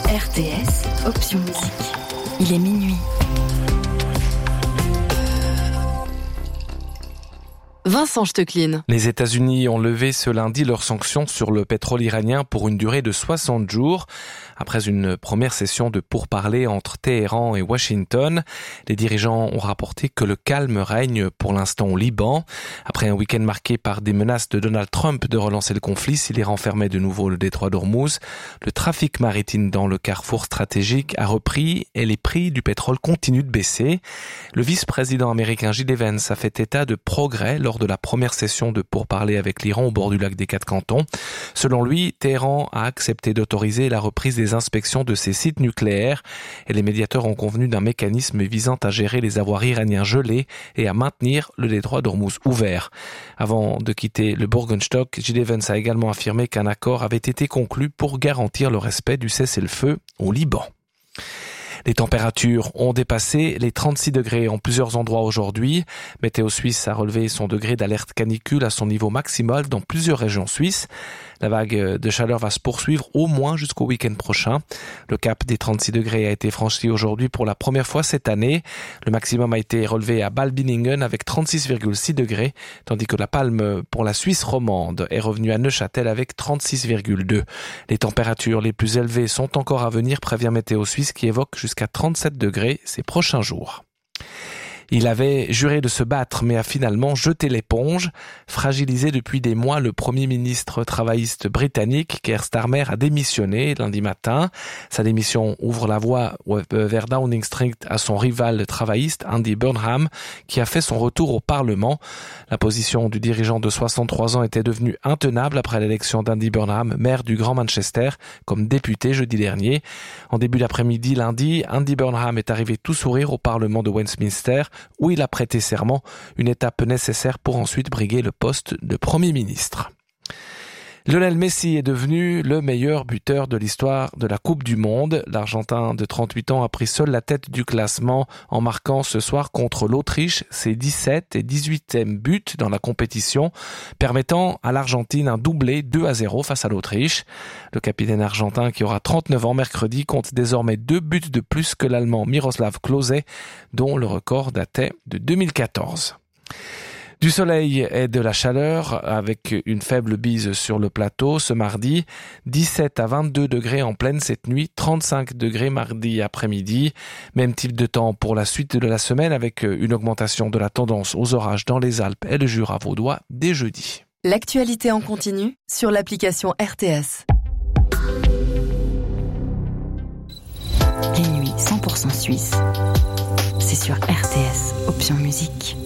RTS, option musique. Il est minuit. Vincent Stecklin. Les États-Unis ont levé ce lundi leurs sanctions sur le pétrole iranien pour une durée de 60 jours. Après une première session de pourparlers entre Téhéran et Washington, les dirigeants ont rapporté que le calme règne pour l'instant au Liban. Après un week-end marqué par des menaces de Donald Trump de relancer le conflit s'il renfermait de nouveau le détroit d'Ormuz, le trafic maritime dans le carrefour stratégique a repris et les prix du pétrole continuent de baisser. Le vice-président américain J.D. Vance a fait état de progrès lors de la première session de pourparlers avec l'Iran au bord du lac des Quatre Cantons. Selon lui, Téhéran a accepté d'autoriser la reprise des inspections de ses sites nucléaires et les médiateurs ont convenu d'un mécanisme visant à gérer les avoirs iraniens gelés et à maintenir le détroit d'Ormuz ouvert. Avant de quitter le Bürgenstock, J.D. Vance a également affirmé qu'un accord avait été conclu pour garantir le respect du cessez-le-feu au Liban. Les températures ont dépassé les 36 degrés en plusieurs endroits aujourd'hui. Météo Suisse a relevé son degré d'alerte canicule à son niveau maximal dans plusieurs régions suisses. La vague de chaleur va se poursuivre au moins jusqu'au week-end prochain. Le cap des 36 degrés a été franchi aujourd'hui pour la première fois cette année. Le maximum a été relevé à Balbiningen avec 36,6 degrés, tandis que la palme pour la Suisse romande est revenue à Neuchâtel avec 36,2. Les températures les plus élevées sont encore à venir, prévient Météo Suisse qui évoque jusqu'à 37 degrés ces prochains jours. Il avait juré de se battre, mais a finalement jeté l'éponge. Fragilisé depuis des mois, le Premier ministre travailliste britannique, Keir Starmer, a démissionné lundi matin. Sa démission ouvre la voie vers Downing Street à son rival travailliste, Andy Burnham, qui a fait son retour au Parlement. La position du dirigeant de 63 ans était devenue intenable après l'élection d'Andy Burnham, maire du Grand Manchester, comme député jeudi dernier. En début d'après-midi, lundi, Andy Burnham est arrivé tout sourire au Parlement de Westminster, où il a prêté serment, une étape nécessaire pour ensuite briguer le poste de Premier ministre. Lionel Messi est devenu le meilleur buteur de l'histoire de la Coupe du Monde. L'Argentin de 38 ans a pris seul la tête du classement en marquant ce soir contre l'Autriche ses 17 et 18e buts dans la compétition, permettant à l'Argentine un doublé 2-0 face à l'Autriche. Le capitaine argentin, qui aura 39 ans mercredi, compte désormais 2 buts de plus que l'Allemand Miroslav Klose, dont le record datait de 2014. Du soleil et de la chaleur avec une faible bise sur le plateau ce mardi, 17 à 22 degrés en pleine cette nuit, 35 degrés mardi après-midi. Même type de temps pour la suite de la semaine avec une augmentation de la tendance aux orages dans les Alpes et le Jura vaudois dès jeudi. L'actualité en continu sur l'application RTS. Les nuits 100% suisses, c'est sur RTS, option musique.